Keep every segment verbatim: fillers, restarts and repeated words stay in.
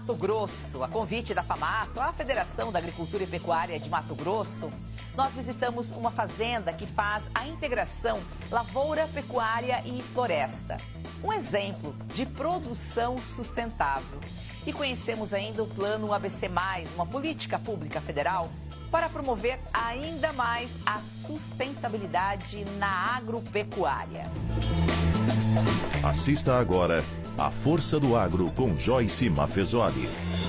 Mato Grosso. A convite da FAMATO, a Federação da Agricultura e Pecuária de Mato Grosso, nós visitamos uma fazenda que faz a integração lavoura, pecuária e floresta. Um exemplo de produção sustentável. E conhecemos ainda o Plano A B C mais, uma política pública federal para promover ainda mais a sustentabilidade na agropecuária. Assista agora A Força do Agro com Joyce Maffezoli.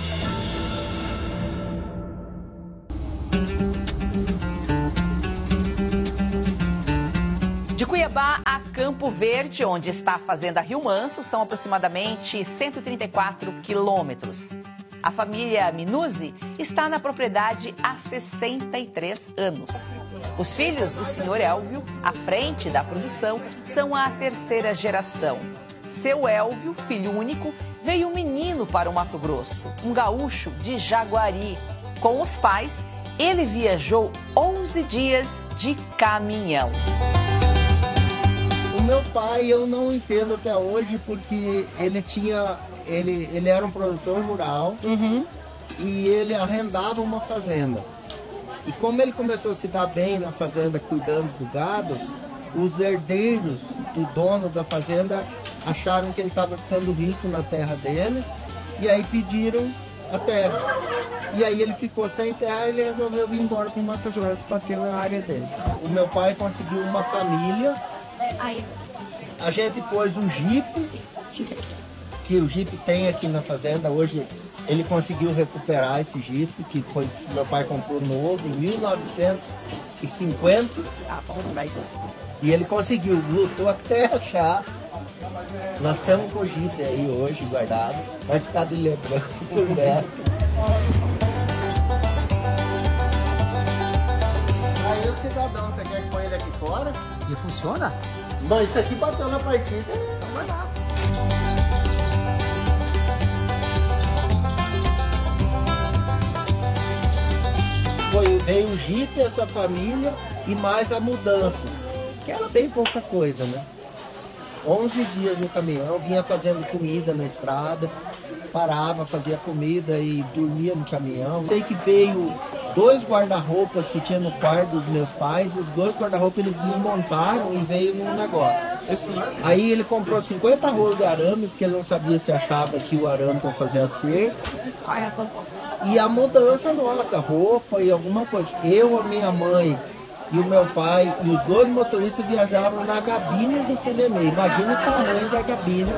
De Cuiabá a Campo Verde, onde está a Fazenda Rio Manso, são aproximadamente cento e trinta e quatro quilômetros. A família Minuzzi está na propriedade há sessenta e três anos. Os filhos do senhor Elvio, à frente da produção, são a terceira geração. Seu Elvio, filho único, veio menino para o Mato Grosso, um gaúcho de Jaguari. Com os pais, ele viajou onze dias de caminhão. O meu pai eu não entendo até hoje porque ele tinha, ele, ele era um produtor rural, uhum. E ele arrendava uma fazenda. E como ele começou a se dar bem na fazenda cuidando do gado, os herdeiros do dono da fazenda acharam que ele estava ficando rico na terra deles e aí pediram a terra. E aí ele ficou sem terra e ele resolveu vir embora para o Mato Grosso para ter a área dele. O meu pai conseguiu uma família. A gente pôs um jipe, que o jipe tem aqui na fazenda. Hoje ele conseguiu recuperar esse jipe, que foi, meu pai comprou novo em mil novecentos e cinquenta. E ele conseguiu, lutou até achar. Nós estamos com o jipe aí hoje guardado, vai ficar de lembrança por neto. Aí o cidadão, você quer que põe ele aqui fora? E funciona? Não, isso aqui bateu na partida, então vai lá. Foi, veio o jipe, essa família e mais a mudança, que era bem pouca coisa, né? onze dias no caminhão, vinha fazendo comida na estrada, parava, fazia comida e dormia no caminhão. Sei que veio dois guarda-roupas que tinha no quarto dos meus pais, os dois guarda-roupas eles desmontaram e veio num negócio. Assim, aí ele comprou cinquenta rolos de arame, porque ele não sabia se achava aqui o arame para fazer a cerca. E a mudança nossa, roupa e alguma coisa. Eu, a minha mãe e o meu pai e os dois motoristas viajavam na gabine do C D M. Imagina o tamanho da gabine.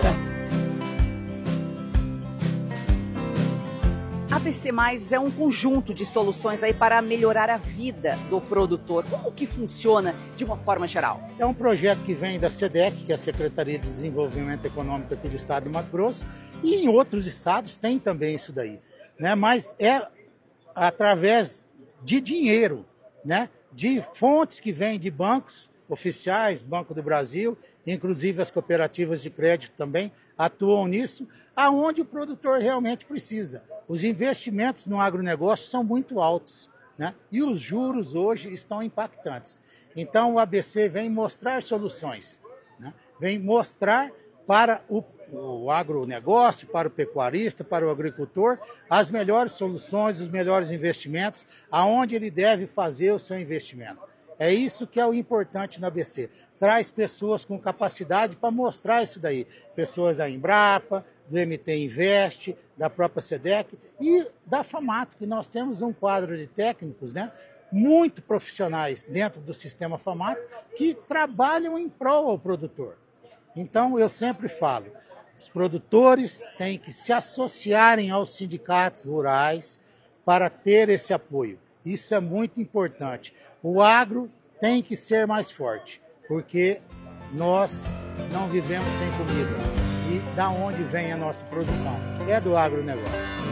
A A B C mais, é um conjunto de soluções aí para melhorar a vida do produtor. Como que funciona de uma forma geral? É um projeto que vem da SEDEC, que é a Secretaria de Desenvolvimento Econômico aqui do estado do Mato Grosso, e em outros estados tem também isso daí, né? Mas é através de dinheiro, né? De fontes que vêm de bancos oficiais, Banco do Brasil, inclusive as cooperativas de crédito também atuam nisso, aonde o produtor realmente precisa. Os investimentos no agronegócio são muito altos, né? E os juros hoje estão impactantes. Então o A B C vem mostrar soluções, né? Vem mostrar para o, o agronegócio, para o pecuarista, para o agricultor, as melhores soluções, os melhores investimentos, aonde ele deve fazer o seu investimento. É isso que é o importante na A B C. Traz pessoas com capacidade para mostrar isso daí. Pessoas da Embrapa, do M T Invest, da própria SEDEC e da FAMATO, que nós temos um quadro de técnicos, né, muito profissionais dentro do sistema FAMATO que trabalham em prol ao produtor. Então, eu sempre falo, os produtores têm que se associarem aos sindicatos rurais para ter esse apoio. Isso é muito importante. O agro tem que ser mais forte, porque nós não vivemos sem comida. E da onde vem a nossa produção? É do agronegócio.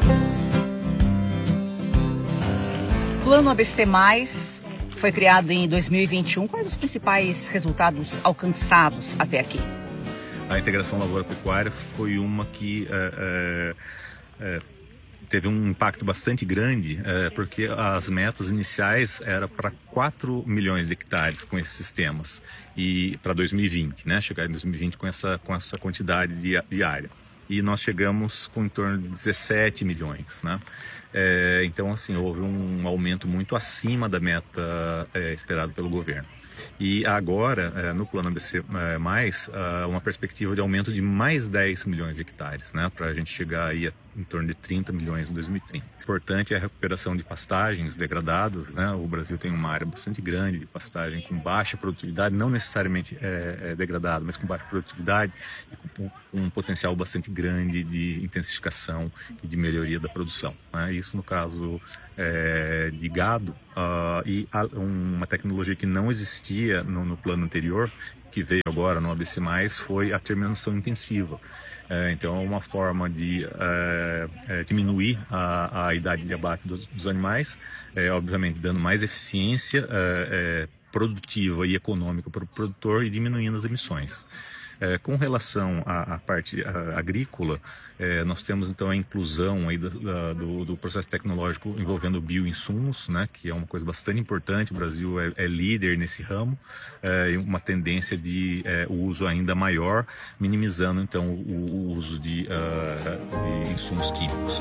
O Plano A B C mais, foi criado em dois mil e vinte e um. Quais os principais resultados alcançados até aqui? A integração lavoura-pecuária foi uma que é, é, teve um impacto bastante grande, é, porque as metas iniciais eram para quatro milhões de hectares com esses sistemas, e para dois mil e vinte, né, chegar em dois mil e vinte com essa, com essa quantidade de, de área. e nós chegamos com em torno de dezessete milhões, né? É, então, assim, houve um aumento muito acima da meta é, esperada pelo governo. E agora, é, no plano A B C é, mais, é, uma perspectiva de aumento de mais dez milhões de hectares, né, para a gente chegar aí a, em torno de trinta milhões em dois mil e trinta. Importante é a recuperação de pastagens degradadas, né? O Brasil tem uma área bastante grande de pastagem com baixa produtividade, não necessariamente é, é degradada, mas com baixa produtividade e com um potencial bastante grande de intensificação e de melhoria da produção, né? Isso no caso é, de gado uh, e a, uma tecnologia que não existia no, no plano anterior, que veio agora no A B C mais, foi a terminação intensiva. É, então, é uma forma de é, é, diminuir a, a idade de abate dos, dos animais, é, obviamente dando mais eficiência é, é, produtiva e econômica para o produtor e diminuindo as emissões. É, com relação à, à parte à, agrícola, é, nós temos então a inclusão aí da, da, do, do processo tecnológico envolvendo bioinsumos, né, que é uma coisa bastante importante. O Brasil é, é líder nesse ramo, é, uma tendência de é, uso ainda maior, minimizando então o, o uso de, uh, de insumos químicos.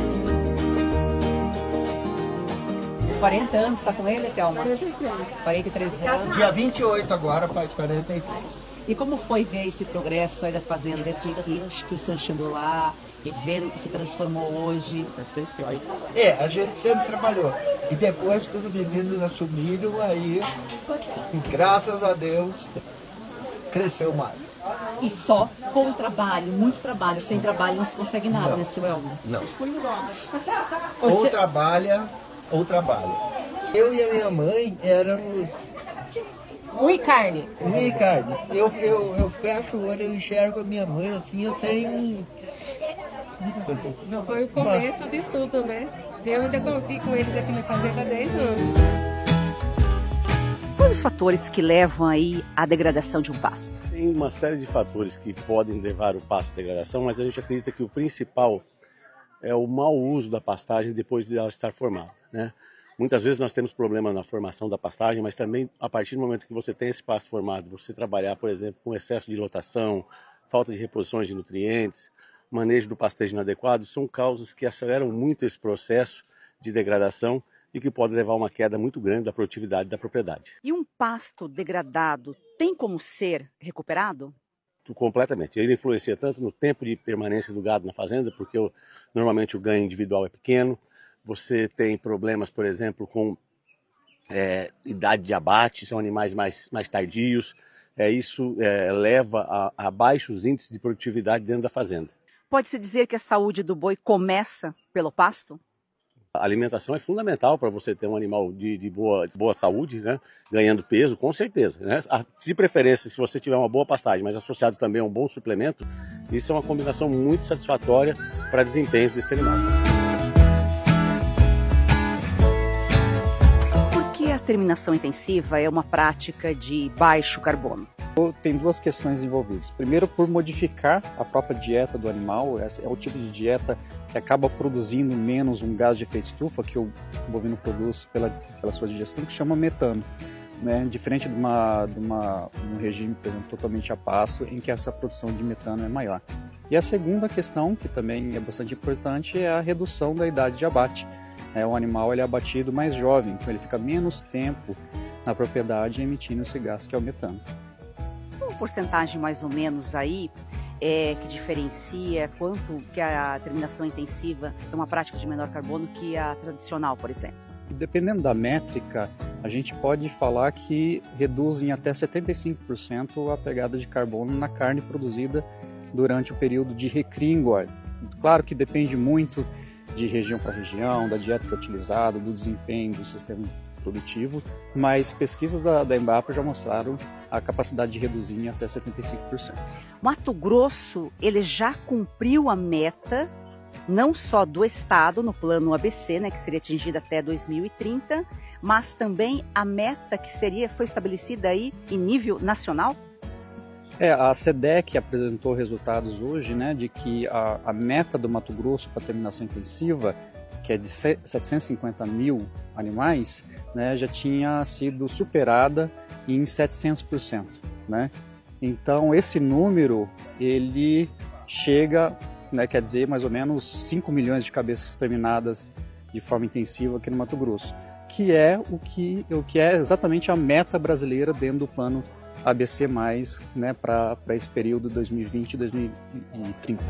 quarenta anos, está com ele, Thelma? quarenta e três anos. Dia vinte e oito agora faz quarenta e três. E como foi ver esse progresso aí da fazenda, desde que, que o senhor chegou lá e vendo que se transformou hoje? É, a gente sempre trabalhou. E depois que os meninos assumiram, aí, graças a Deus, cresceu mais. E só com o trabalho, muito trabalho, sem trabalho não se consegue nada, não, né, seu Elmo? Não. Ou Você... trabalha, ou trabalha. Eu e a minha mãe éramos... Ui, carne. Ui, carne. Eu, eu, eu fecho o olho, eu enxergo a minha mãe assim, eu tenho... Não foi o começo de tudo, né? Eu ainda convivi com eles aqui na fazenda há dez anos. Quais os fatores que levam aí à degradação de um pasto? Tem uma série de fatores que podem levar o pasto à degradação, mas a gente acredita que o principal é o mau uso da pastagem depois de ela estar formada, né? Muitas vezes nós temos problema na formação da pastagem, mas também a partir do momento que você tem esse pasto formado, você trabalhar, por exemplo, com excesso de lotação, falta de reposições de nutrientes, manejo do pastejo inadequado, são causas que aceleram muito esse processo de degradação e que pode levar a uma queda muito grande da produtividade da propriedade. E um pasto degradado tem como ser recuperado? Completamente. Ele influencia tanto no tempo de permanência do gado na fazenda, porque o, normalmente o ganho individual é pequeno. Você tem problemas, por exemplo, com é, idade de abate, são animais mais, mais tardios. É, isso é, leva a, a baixos índices de produtividade dentro da fazenda. Pode-se dizer que a saúde do boi começa pelo pasto? A alimentação é fundamental para você ter um animal de, de, boa, de boa saúde, né? Ganhando peso, com certeza, né? De preferência, se você tiver uma boa pastagem, mas associado também a um bom suplemento, isso é uma combinação muito satisfatória para desempenho desse animal. A terminação intensiva é uma prática de baixo carbono. Tem duas questões envolvidas. Primeiro, por modificar a própria dieta do animal. Esse é o tipo de dieta que acaba produzindo menos um gás de efeito estufa que o bovino produz pela, pela sua digestão, que chama metano, né? Diferente de, uma, de, uma, de um regime, por exemplo, totalmente a pasto, em que essa produção de metano é maior. E a segunda questão, que também é bastante importante, é a redução da idade de abate. É, o animal ele é abatido mais jovem, então ele fica menos tempo na propriedade emitindo esse gás que é o metano. Qual porcentagem mais ou menos aí é, que diferencia quanto que a terminação intensiva é uma prática de menor carbono que a tradicional, por exemplo? Dependendo da métrica, a gente pode falar que reduz em até setenta e cinco por cento a pegada de carbono na carne produzida durante o período de recria e engorda. Claro que depende muito de região para região, da dieta que é utilizada, do desempenho do sistema produtivo, mas pesquisas da, da Embrapa já mostraram a capacidade de reduzir em até setenta e cinco por cento. Mato Grosso, ele já cumpriu a meta, não só do Estado, no plano A B C, né, que seria atingida até dois mil e trinta, mas também a meta que seria, foi estabelecida aí em nível nacional? É, a SEDEC apresentou resultados hoje, né, de que a, a meta do Mato Grosso para terminação intensiva, que é de setecentos e cinquenta mil animais, né, já tinha sido superada em setecentos por cento, né? Então esse número ele chega né, quer dizer mais ou menos cinco milhões de cabeças terminadas de forma intensiva aqui no Mato Grosso, que é o que, o que é exatamente a meta brasileira dentro do plano A B C mais, né, para esse período dois mil e vinte a dois mil e trinta.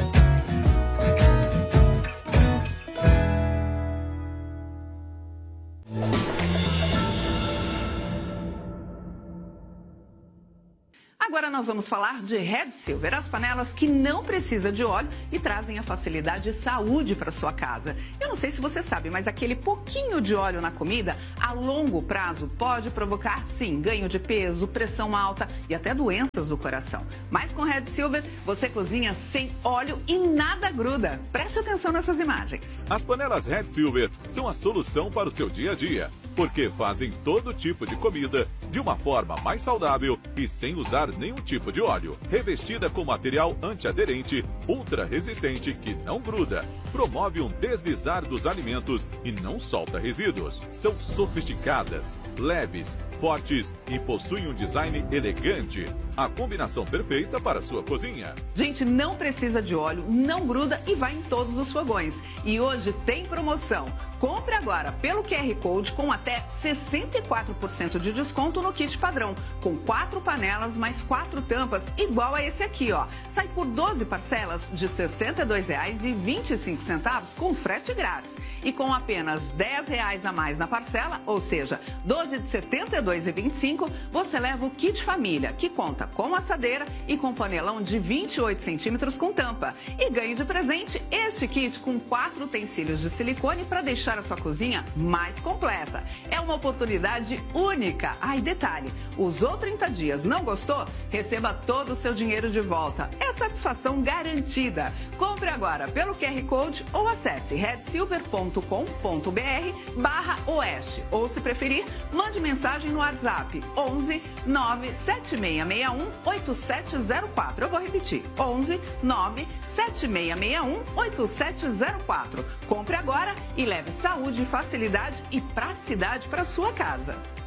Agora nós vamos falar de Red Silver, as panelas que não precisam de óleo e trazem a facilidade e saúde para sua casa. Eu não sei se você sabe, mas aquele pouquinho de óleo na comida, a longo prazo, pode provocar, sim, ganho de peso, pressão alta e até doenças do coração. Mas com Red Silver, você cozinha sem óleo e nada gruda. Preste atenção nessas imagens. As panelas Red Silver são a solução para o seu dia a dia, porque fazem todo tipo de comida de uma forma mais saudável e sem usar nenhum tipo de óleo. Revestida com material antiaderente, ultra resistente que não gruda, promove um deslizar dos alimentos e não solta resíduos. São sofisticadas, leves, fortes e possuem um design elegante. A combinação perfeita para a sua cozinha. Gente, não precisa de óleo, não gruda e vai em todos os fogões. E hoje tem promoção. Compre agora pelo Q R Code com até sessenta e quatro por cento de desconto no kit padrão, com quatro panelas mais quatro tampas, igual a esse aqui, ó. Sai por doze parcelas de sessenta e dois reais e vinte e cinco centavos com frete grátis. E com apenas dez reais a mais na parcela, ou seja, doze de setenta e dois reais e vinte e cinco, você leva o kit família, que conta com assadeira e com panelão de vinte e oito centímetros com tampa. E ganhe de presente este kit com quatro utensílios de silicone para deixar a sua cozinha mais completa. É uma oportunidade única. Ah, e detalhe, usou trinta dias, não gostou? Receba todo o seu dinheiro de volta. É satisfação garantida. Compre agora pelo Q R Code ou acesse red silver ponto com ponto br barra oeste. Ou, se preferir, mande mensagem no WhatsApp onze nove sete seis seis um oito sete zero quatro. Eu vou repetir, onze nove sete seis seis um oito sete zero quatro. Compre agora e leve saúde, facilidade e praticidade para sua casa.